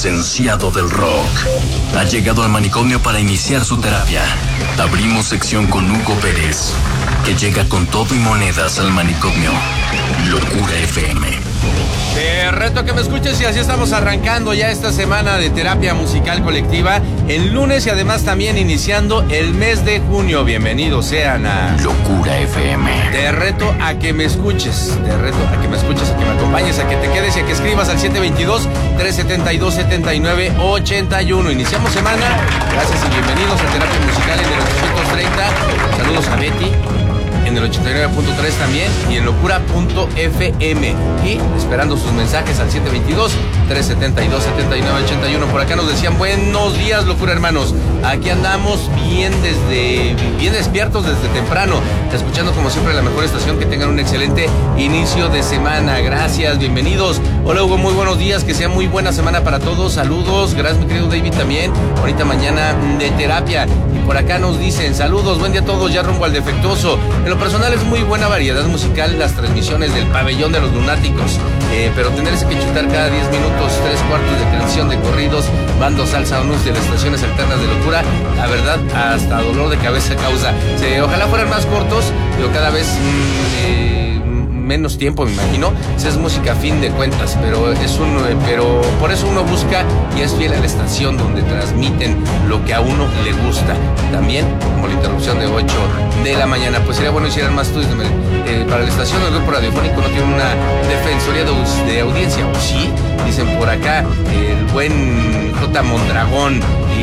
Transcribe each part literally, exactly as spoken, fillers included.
licenciado del rock. Ha llegado al manicomio para iniciar su terapia. Abrimos sección con Hugo Pérez, que llega con todo y monedas al manicomio. Locura F M. Te reto a que me escuches y así estamos arrancando ya esta semana de terapia musical colectiva el lunes y además también iniciando el mes de junio. Bienvenidos sean a Locura F M. Te reto a que me escuches, te reto a que me escuches, a que me acompañes, a que te quedes y a que escribas al siete dos dos, tres siete dos, siete nueve ocho uno. Iniciamos semana, gracias y bienvenidos a Terapia Musical en el ochocientos treinta. Saludos a Betty en el ochenta y nueve punto tres también y en locura punto f m, y esperando sus mensajes al siete dos dos, tres siete dos, siete nueve ocho uno. Por acá nos decían buenos días, Locura hermanos, aquí andamos bien desde bien despiertos desde temprano, escuchando como siempre la mejor estación. Que tengan un excelente inicio de semana, gracias, bienvenidos. Hola Hugo, muy buenos días, que sea muy buena semana para todos, saludos, gracias mi querido David también, bonita mañana de terapia. Y por acá nos dicen saludos, buen día a todos, ya rumbo al defectuoso. En lo personal es muy buena variedad musical las transmisiones del Pabellón de los Lunáticos, eh, pero tenerse que chutar cada diez minutos tres cuartos de canción de corridos, bando, salsa, onus de las estaciones alternas de Locura, la verdad hasta dolor de cabeza causa. Sí, ojalá fueran más cortos, pero cada vez mmm, eh, menos tiempo, me imagino. Esa es música a fin de cuentas, pero es un, eh, pero por eso uno busca y es fiel a la estación donde transmiten lo que a uno le gusta. También, como la interrupción de ocho de la mañana, pues sería bueno hicieran más estudios eh, para la estación. El grupo radiofónico no tiene una defensoría de, de audiencia, ¿o sí? Dicen por acá el buen J. Mondragón.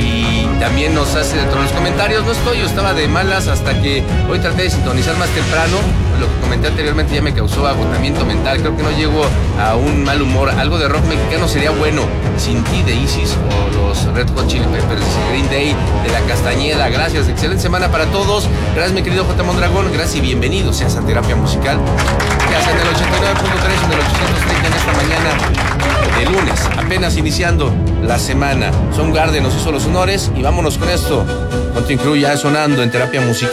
Y también nos hace dentro de los comentarios, no estoy, yo estaba de malas hasta que hoy traté de sintonizar más temprano. Lo que comenté anteriormente ya me causó agotamiento mental, creo que no llego a un mal humor. Algo de rock mexicano sería bueno, Sin Ti de Isis o los Red Hot Chili Peppers, Green Day de La Castañeda. Gracias, excelente semana para todos. Gracias mi querido J. Mondragón, gracias y bienvenidos seas a Terapia Musical. Ya sea en el ochenta y nueve punto tres, en el ochocientos treinta en esta mañana de lunes, apenas iniciando la semana. Soundgarden nos hizo los honores y vámonos con esto. Continúa ya sonando en Terapia Musical.